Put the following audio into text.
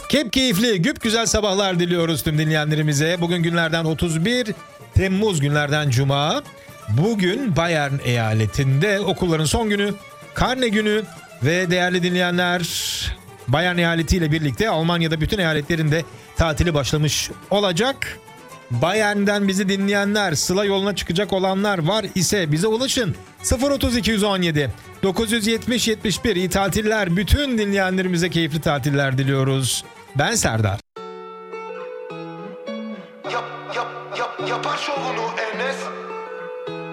Keyifli, güzel sabahlar diliyoruz tüm dinleyenlerimize. Bugün günlerden 31 Temmuz, günlerden Cuma. Bugün Bayern eyaletinde okulların son günü, karne günü ve değerli dinleyenler, Bayern eyaletiyle birlikte Almanya'da bütün eyaletlerinde tatili başlamış olacak. Bayern'den bizi dinleyenler, Sıla yoluna çıkacak olanlar var ise bize ulaşın. 03217 970 71 iyi tatiller. Bütün dinleyenlerimize keyifli tatiller diliyoruz. Ben Serdar.